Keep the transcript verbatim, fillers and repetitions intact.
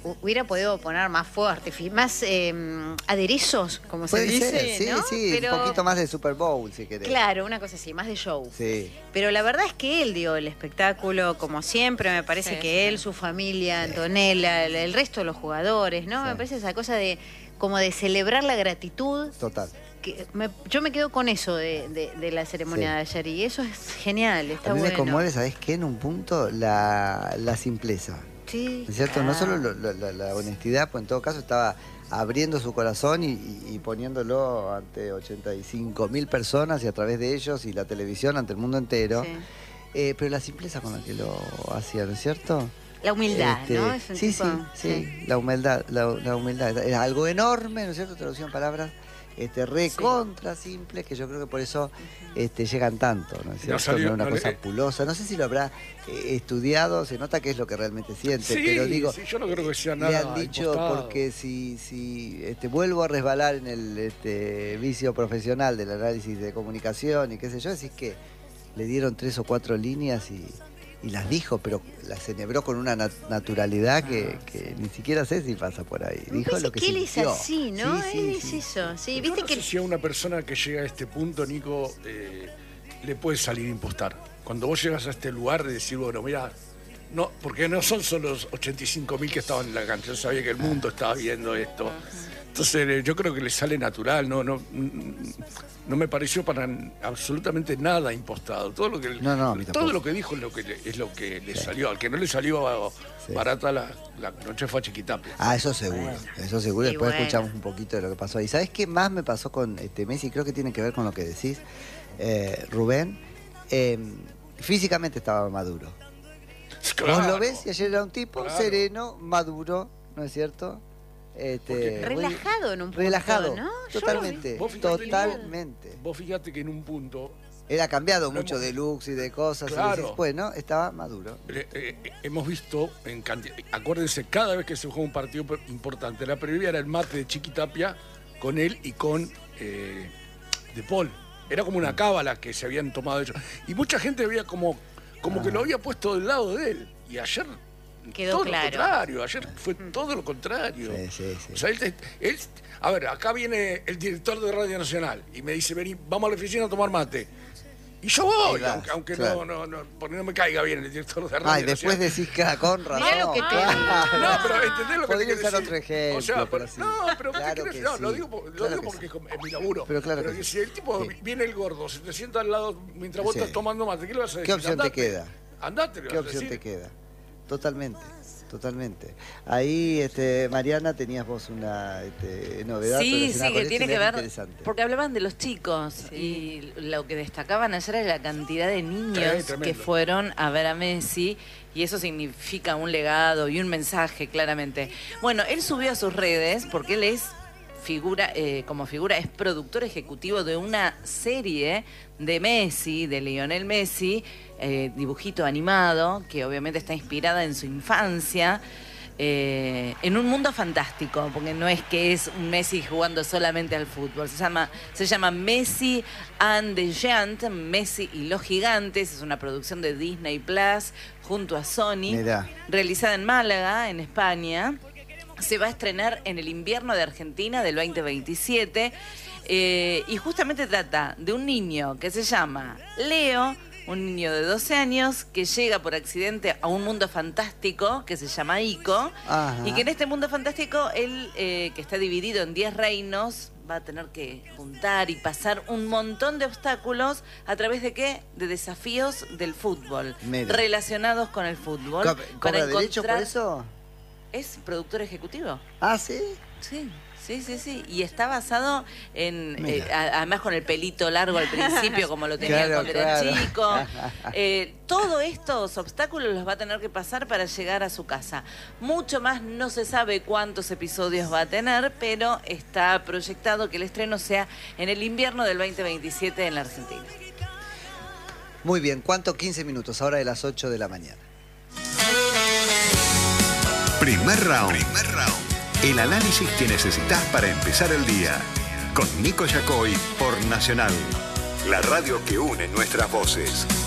hubiera podido poner más fuego artificial, más eh, aderezos, como se Puede dice, ser, sí, ¿no? sí, Pero, un poquito más de Super Bowl, si querés. claro, una cosa así, más de show. Sí. Pero la verdad es que él dio el espectáculo, como siempre, me parece Sí, que sí. él, su familia, Antonella, el, el resto de los jugadores, ¿no? Sí. Me parece esa cosa de como de celebrar la gratitud. Total. Que me- yo me quedo con eso de, de- de la ceremonia Sí. de ayer y eso es genial, está A mí bueno. me conmueve, ¿sabés qué? En un punto, la, la simpleza. Sí, ¿No es cierto? No claro. solo lo- lo- la, la honestidad, pues en todo caso estaba abriendo su corazón y, y- y poniéndolo ante ochenta y cinco mil personas y a través de ellos y la televisión ante el mundo entero. Sí. Eh, pero la simpleza con la que lo hacía, ¿no es cierto? La humildad, Este, ¿no? Es un sí, tipo- sí, sí, la humildad, la, la humildad. Es algo enorme, ¿no es cierto? Traducción en palabras, este, recontra simple, que yo creo que por eso este, llegan tanto, ¿no es No cierto? salió- No es una no le- cosa pulosa. No sé si lo habrá eh, estudiado, se nota que es lo que realmente siente, Sí, pero digo, sí, yo no creo que sea le nada han dicho impostado. porque si, si este, vuelvo a resbalar en el este, vicio profesional del análisis de comunicación y qué sé yo, decís que le dieron tres o cuatro líneas y, y las dijo, pero las enhebró con una nat- naturalidad que, que ni siquiera sé si pasa por ahí. Me Dijo parece lo que que él es sintió. así, ¿no? Sí, sí, él sí. es eso. Sí, Yo viste no que sé si a una persona que llega a este punto, Nico, eh, le puede salir a impostar. Cuando vos llegas a este lugar de decir, bueno, mira, no, porque no son solo los ochenta y cinco mil que estaban en la cancha, yo sabía que el mundo estaba viendo esto. Entonces eh, yo creo que le sale natural, no, no, mm, no me pareció para n- absolutamente nada impostado. Todo lo que No, no, a mí todo tampoco. lo que dijo es lo que le, es lo que le salió. Al que no le salió Sí. barata la, la noche fue a Chiquitapia. Ah, eso seguro, eso seguro. Y Después bueno. escuchamos un poquito de lo que pasó ahí. ¿Sabes qué más me pasó con este Messi? Creo que tiene que ver con lo que decís, eh, Rubén. Eh, físicamente estaba maduro. Vos Claro. lo ves y ayer era un tipo Claro. sereno, maduro, ¿no es cierto? Este, Porque- muy- relajado en un punto, relajado, ¿no? Yo lo vi. totalmente, Vos fíjate, totalmente. Vos fíjate que en un punto Él ha cambiado Lo mucho hemos- de looks y de cosas. Claro. Y decís, bueno, estaba maduro. Eh, eh, hemos visto, en cantidad, acuérdense, cada vez que se juega un partido per- importante, la previa era el mate de Chiquitapia con él y con eh, De Paul. Era como una cábala que se habían tomado ellos. Y mucha gente veía como, como que lo había puesto del lado de él. Y ayer, Quedó todo claro. lo contrario, ayer fue todo lo contrario. Sí, sí, sí. O sea, él, te- él- a ver, acá viene el director de Radio Nacional y me dice, vení, vamos a la oficina a tomar mate. Y yo voy, Ahí vas, aunque, aunque claro. no, no, no, porque no me caiga bien el director de Radio Ah, y después Nacional. decís que con razón. Mirá lo que te- claro. No, pero entendés lo que te Podría quiero usar decir. otro ejemplo, O sea, pero pero- sí. no, pero ¿qué Claro querés? que No, lo sí. digo, por- lo Claro digo que porque sí. es mi laburo. Pero claro que que sí. si el tipo Sí. viene el gordo, se te sienta al lado mientras vos Sí. estás tomando mate, ¿qué le vas a decir? ¿Qué opción te Andate. queda? Andate, le ¿Qué vas a opción te decir. queda? Totalmente, totalmente. Ahí, este, Mariana, tenías vos una este, novedad. Sí, relacionada sí, con que tiene esto y que es ver, interesante. porque hablaban de los chicos y lo que destacaban ayer era la cantidad de niños Sí, tremendo. que fueron a ver a Messi y eso significa un legado y un mensaje claramente. Bueno, él subió a sus redes porque él es figura, eh, como figura, es productor ejecutivo de una serie de Messi, de Lionel Messi, eh, dibujito animado, que obviamente está inspirada en su infancia. Eh, en un mundo fantástico, porque no es que es un Messi jugando solamente al fútbol, se llama, se llama Messi and the Giants, Messi y los Gigantes, es una producción de Disney Plus junto a Sony, Mirá. realizada en Málaga, en España. Se va a estrenar en el invierno de Argentina del veinte veintisiete eh, y justamente trata de un niño que se llama Leo, un niño de doce años que llega por accidente a un mundo fantástico que se llama Ico. Ajá. Y que en este mundo fantástico él, eh, que está dividido en diez reinos, va a tener que juntar y pasar un montón de obstáculos a través de qué? De desafíos del fútbol, Mira. relacionados con el fútbol. Co- ¿Cobra para derechos por encontrar- eso? Es productor ejecutivo. Ah, sí. Sí, sí, sí, sí. Y está basado en, Mira. eh, a- además con el pelito largo al principio, como lo tenía Claro, cuando era claro. chico. Eh, todos estos obstáculos los va a tener que pasar para llegar a su casa. Mucho más no se sabe cuántos episodios va a tener, pero está proyectado que el estreno sea en el invierno del veinte veintisiete en la Argentina. Muy bien, ¿cuánto? quince minutos, ahora de las ocho de la mañana. Primer round. Primer round. El análisis que necesitas para empezar el día. Con Nico Yacoy por Nacional. La radio que une nuestras voces.